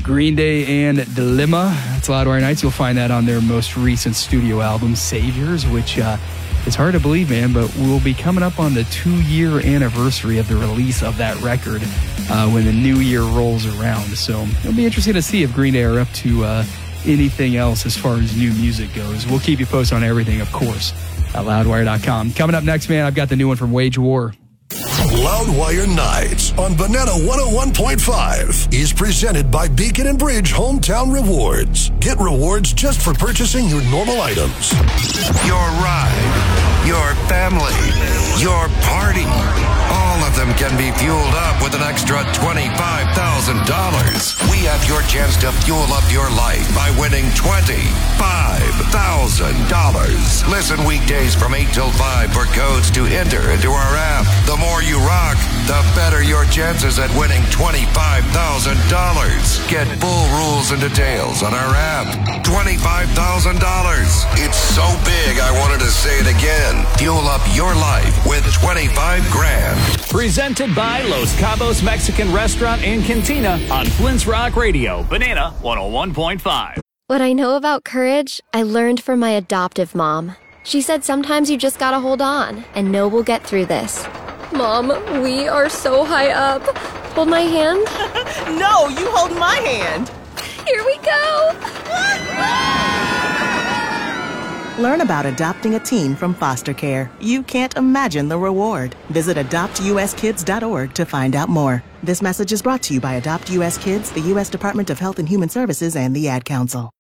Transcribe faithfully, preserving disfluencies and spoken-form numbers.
Green Day and Dilemma. That's Loudwire Nights. You'll find that on their most recent studio album, Saviors, which uh, it's hard to believe, man, but we'll be coming up on the two-year anniversary of the release of that record uh, when the new year rolls around. So it'll be interesting to see if Green Day are up to uh, anything else as far as new music goes. We'll keep you posted on everything, of course, at loudwire dot com. Coming up next, man, I've got the new one from Wage War. Loudwire Nights on Banana one oh one point five is presented by Beacon and Bridge Hometown Rewards. Get rewards just for purchasing your normal items. Your ride, your family, your party. All of them can be fueled up with an extra twenty-five thousand dollars. We have your chance to fuel up your life by winning twenty-five thousand dollars. Listen weekdays from eight till five for codes to enter into our app. The more you rock, the better your chances at winning twenty-five thousand dollars. Get full rules and details on our app. twenty-five thousand dollars. It's so big I wanted to say it again. Fuel up your life with twenty-five grand. Presented by Los Cabos Mexican Restaurant and Cantina on Flint's Rock Radio, Banana one oh one point five. What I know about courage, I learned from my adoptive mom. She said sometimes you just gotta hold on and know we'll get through this. Mom, we are so high up. Hold my hand. No, you hold my hand. Here we go. Learn about adopting a teen from foster care. You can't imagine the reward. Visit adopt u s kids dot org to find out more. This message is brought to you by Adopt U S Kids, the U S Department of Health and Human Services, and the Ad Council.